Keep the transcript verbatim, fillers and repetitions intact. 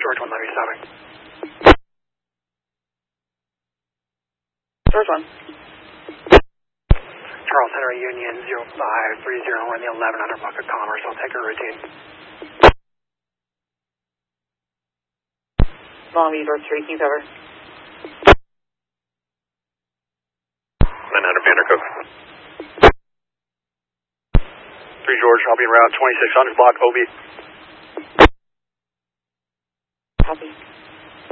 George one ninety-seven. George one. Charles Henry Union zero five three zero, we're in the eleven hundred block of Commerce, I'll take a routine. Longview, George three, can you cover? nine hundred Vandercook. three George, I'll be around twenty-six hundred block, O B.